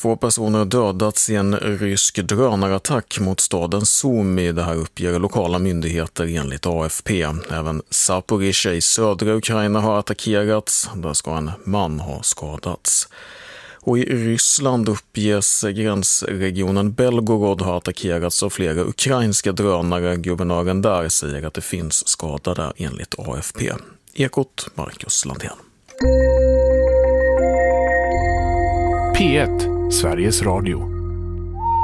2 personer dödats i en rysk drönarattack mot staden Sumy. Det här uppger lokala myndigheter enligt AFP. Även Zaporizjzja i södra Ukraina har attackerats. Där ska en man ha skadats. Och i Ryssland uppges gränsregionen Belgorod ha attackerats av flera ukrainska drönare. Guvernören där säger att det finns skadade enligt AFP. Ekot, Marcus Landén. P1, Sveriges Radio.